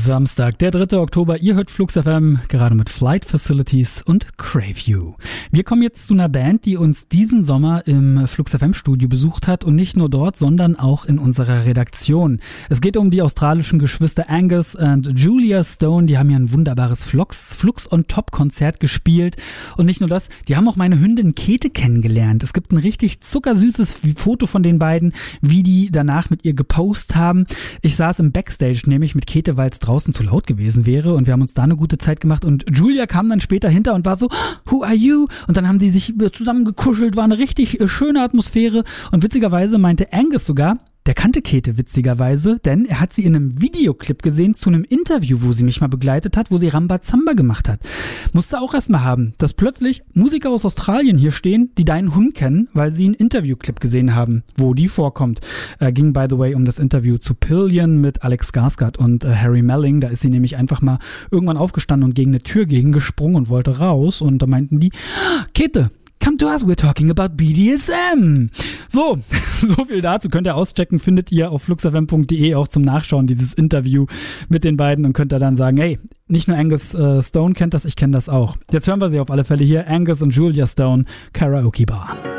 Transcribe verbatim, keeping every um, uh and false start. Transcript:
Samstag, der dritte Oktober. Ihr hört Flux F M, gerade mit Flight Facilities und Crave You. Wir kommen jetzt zu einer Band, die uns diesen Sommer im Flux F M Studio besucht hat und nicht nur dort, sondern auch in unserer Redaktion. Es geht um die australischen Geschwister Angus und Julia Stone. Die haben ja ein wunderbares Flux, Flux on Top Konzert gespielt. Und nicht nur das, die haben auch meine Hündin Käthe kennengelernt. Es gibt ein richtig zuckersüßes Foto von den beiden, wie die danach mit ihr gepostet haben. Ich saß im Backstage nämlich mit Käthe, weil es draußen zu laut gewesen wäre, und wir haben uns da eine gute Zeit gemacht, und Julia kam dann später hinter und war so, who are you? Und dann haben sie sich zusammen gekuschelt, war eine richtig schöne Atmosphäre, und witzigerweise meinte Angus sogar, der kannte Käthe witzigerweise, denn er hat sie in einem Videoclip gesehen zu einem Interview, wo sie mich mal begleitet hat, wo sie Rambazamba gemacht hat. Musste auch erstmal haben, dass plötzlich Musiker aus Australien hier stehen, die deinen Hund kennen, weil sie einen Interviewclip gesehen haben, wo die vorkommt. Äh, ging, by the way, um das Interview zu Pillion mit Alex Skarsgård und äh, Harry Melling. Da ist sie nämlich einfach mal irgendwann aufgestanden und gegen eine Tür gegengesprungen und wollte raus, und da meinten die, Käthe, come to us, we're talking about B D S M. So, so viel dazu. Könnt ihr auschecken, findet ihr auf fluxfm punkt de auch zum Nachschauen, dieses Interview mit den beiden, und könnt ihr dann sagen, hey, nicht nur Angus äh, Stone kennt das, ich kenne das auch. Jetzt hören wir sie auf alle Fälle hier, Angus und Julia Stone, Karaoke Bar.